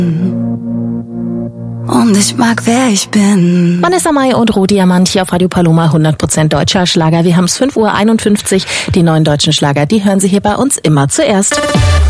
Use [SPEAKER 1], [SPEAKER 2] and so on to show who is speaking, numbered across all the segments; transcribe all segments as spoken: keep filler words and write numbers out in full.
[SPEAKER 1] Und ich mag, wer ich bin.
[SPEAKER 2] Vanessa Mai und Rohdiamant hier auf Radio Paloma, hundert Prozent deutscher Schlager. Wir haben es fünf Uhr einundfünfzig. Die neuen deutschen Schlager, die hören Sie hier bei uns immer zuerst.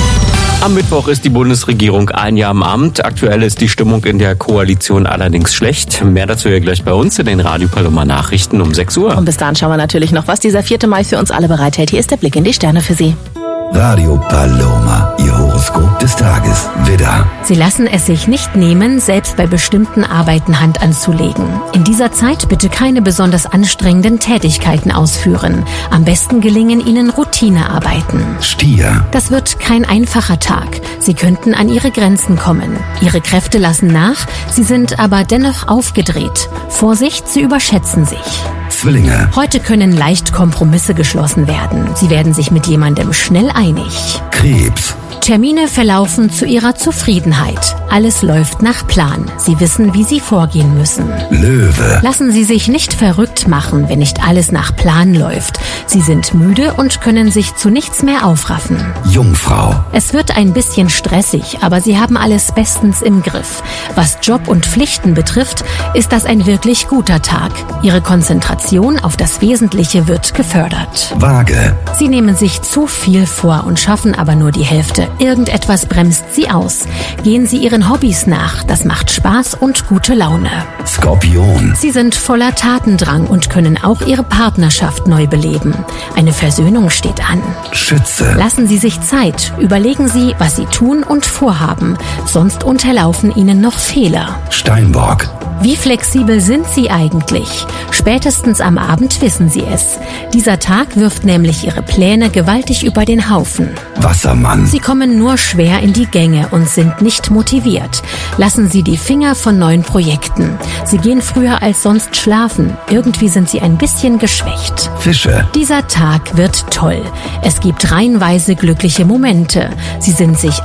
[SPEAKER 3] Am Mittwoch ist die Bundesregierung ein Jahr im Amt. Aktuell ist die Stimmung in der Koalition allerdings schlecht. Mehr dazu ja gleich bei uns in den Radio Paloma Nachrichten um sechs Uhr.
[SPEAKER 2] Und bis dahin schauen wir natürlich noch, was dieser vierte Mai für uns alle bereithält. Hier ist der Blick in die Sterne für Sie.
[SPEAKER 4] Radio Paloma, Ihr Horoskop des Tages. Widder.
[SPEAKER 5] Sie lassen es sich nicht nehmen, selbst bei bestimmten Arbeiten Hand anzulegen. In dieser Zeit bitte keine besonders anstrengenden Tätigkeiten ausführen. Am besten gelingen Ihnen Routinearbeiten.
[SPEAKER 4] Stier.
[SPEAKER 5] Das wird kein einfacher Tag. Sie könnten an Ihre Grenzen kommen. Ihre Kräfte lassen nach, Sie sind aber dennoch aufgedreht. Vorsicht, Sie überschätzen sich.
[SPEAKER 4] Zwillinge.
[SPEAKER 5] Heute können leicht Kompromisse geschlossen werden. Sie werden sich mit jemandem schnell einig.
[SPEAKER 4] Krebs.
[SPEAKER 5] Termine verlaufen zu Ihrer Zufriedenheit. Alles läuft nach Plan. Sie wissen, wie Sie vorgehen müssen.
[SPEAKER 4] Löwe.
[SPEAKER 5] Lassen Sie sich nicht verrückt machen, wenn nicht alles nach Plan läuft. Sie sind müde und können sich zu nichts mehr aufraffen.
[SPEAKER 4] Jungfrau.
[SPEAKER 5] Es wird ein bisschen stressig, aber Sie haben alles bestens im Griff. Was Job und Pflichten betrifft, ist das ein wirklich guter Tag. Ihre Konzentration auf das Wesentliche wird gefördert.
[SPEAKER 4] Waage.
[SPEAKER 5] Sie nehmen sich zu viel vor und schaffen aber nur die Hälfte. Irgendetwas bremst Sie aus. Gehen Sie Ihren Hobbys nach. Das macht Spaß und gute Laune.
[SPEAKER 4] Skorpion.
[SPEAKER 5] Sie sind voller Tatendrang und können auch Ihre Partnerschaft neu beleben. Eine Versöhnung steht an.
[SPEAKER 4] Schütze.
[SPEAKER 5] Lassen Sie sich Zeit. Überlegen Sie, was Sie tun und vorhaben. Sonst unterlaufen Ihnen noch Fehler.
[SPEAKER 4] Steinbock.
[SPEAKER 5] Wie flexibel sind Sie eigentlich? Spätestens am Abend wissen Sie es. Dieser Tag wirft nämlich Ihre Pläne gewaltig über den Haufen.
[SPEAKER 4] Wassermann.
[SPEAKER 5] Sie kommen nur schwer in die Gänge und sind nicht motiviert. Lassen Sie die Finger von neuen Projekten. Sie gehen früher als sonst schlafen. Irgendwie sind Sie ein bisschen geschwächt.
[SPEAKER 4] Fische.
[SPEAKER 5] Dieser Tag wird toll. Es gibt reihenweise glückliche Momente. Sie sind sich